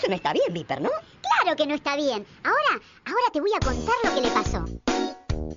Eso no está bien, Viper, ¿no? Claro que no está bien. Ahora te voy a contar lo que le pasó.